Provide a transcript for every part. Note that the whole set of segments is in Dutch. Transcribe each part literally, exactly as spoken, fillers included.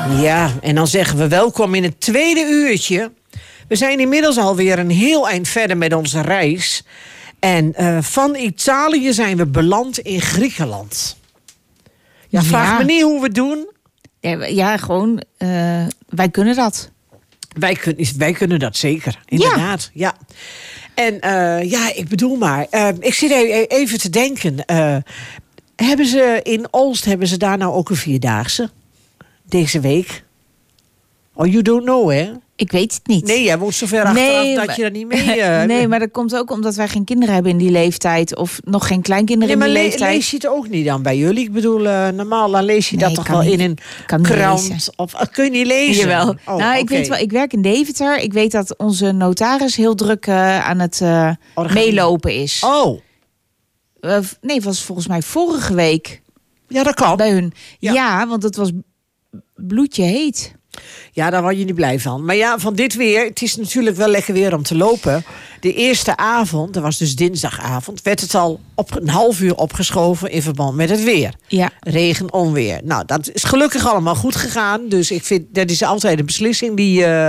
Ja, en dan zeggen we welkom in het tweede uurtje. We zijn inmiddels alweer een heel eind verder met onze reis. En uh, van Italië zijn we beland in Griekenland. Ja, vraag Ja. me niet hoe we het doen. Ja, ja gewoon, uh, wij kunnen dat. Wij, kun, wij kunnen dat zeker, inderdaad. Ja. ja. En uh, ja, ik bedoel maar, uh, ik zit even te denken. Uh, hebben ze in Olst, hebben ze daar nou ook een vierdaagse? Deze week? Oh, you don't know, hè? Ik weet het niet. Nee, jij woont zo ver achteraf Nee, dat maar- je er niet mee... Uh, Nee, maar dat komt ook omdat wij geen kinderen hebben in die leeftijd. Of nog geen kleinkinderen Nee, maar in die le- leeftijd. lees je het ook niet dan bij jullie? Ik bedoel, uh, normaal dan lees je Nee, dat ik toch kan wel niet- in een kan niet krant? lezen. Of uh, kun je niet lezen? Jawel. Oh, nou, ik oké. weet wel, ik werk in Deventer. Ik weet dat onze notaris heel druk uh, aan het uh, Organi- meelopen is. Oh, Uh, nee, het was volgens mij vorige week ja, dat kan. bij hun. Ja. Ja, want het was bloedje heet. Ja, daar word je niet blij van. Maar ja, van dit weer, het is natuurlijk wel lekker weer om te lopen. De eerste avond, dat was dus dinsdagavond, werd het al op een half uur opgeschoven in verband met het weer. Ja. Regen, onweer. Nou, dat is gelukkig allemaal goed gegaan. Dus ik vind, dat is altijd een beslissing die... Uh,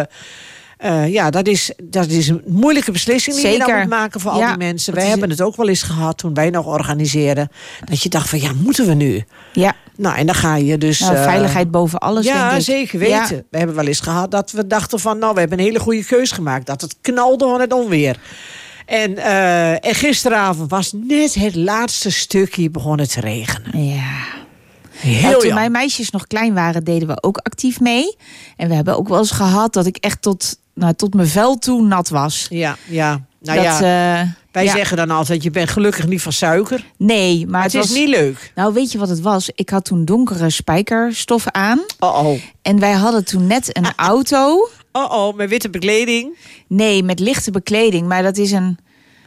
uh, ja, dat is, dat is een moeilijke beslissing die je Zeker. dan moet maken voor al Ja, die mensen. dat Wij is- hebben het ook wel eens gehad toen wij nog organiseerden. Dat je dacht van, ja, moeten we nu? Ja. Nou, en dan ga je dus... Nou, uh, veiligheid boven alles, ja, denk ik. zeker weten. Ja. We hebben wel eens gehad dat we dachten van... nou, we hebben een hele goede keus gemaakt. Dat het knalde van het onweer. En, uh, en gisteravond was net het laatste stukje begonnen te regenen. Ja. Heel Ja, toen jammer. mijn meisjes nog klein waren, deden we ook actief mee. En we hebben ook wel eens gehad dat ik echt tot, nou, tot mijn vel toe nat was. Ja, ja. Nou dat, ja, uh, wij ja. zeggen dan altijd... je bent gelukkig niet van suiker. Nee, maar Maar het, het is was niet leuk. Nou, weet je wat het was? Ik had toen donkere spijkerstoffen aan. Oh-oh. En wij hadden toen net een auto. Oh-oh, met witte bekleding. Nee, met lichte bekleding. Maar dat is een,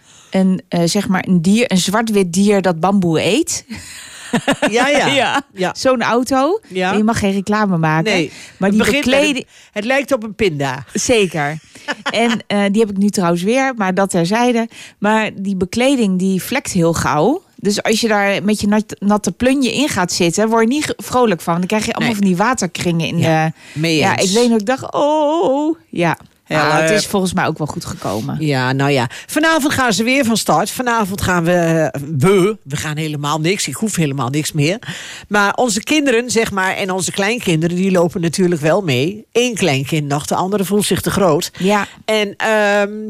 een uh, zeg maar een dier, een zwart-wit dier dat bamboe eet. Ja, ja. ja. Ja. Zo'n auto. Ja. En je mag geen reclame maken. Nee, maar die het begint met bekleding... een- het lijkt op een pinda. Zeker. En uh, die heb ik nu trouwens weer, maar dat terzijde. Maar die bekleding die vlekt heel gauw. Dus als je daar met je nat, natte plunje in gaat zitten, word je niet ge- vrolijk van. Dan krijg je allemaal Nee. van die waterkringen in Ja, de... mee Ja, eens. ik weet nog, ik dacht, oh, oh, oh. Ja. Help. Nou, het is volgens mij ook wel goed gekomen. Ja, nou ja. Vanavond gaan ze weer van start. Vanavond gaan we... We, we gaan helemaal niks. Ik hoef helemaal niks meer. Maar onze kinderen, zeg maar, en onze kleinkinderen... die lopen natuurlijk wel mee. Eén kleinkind nog, de andere voelt zich te groot. Ja. En... Um,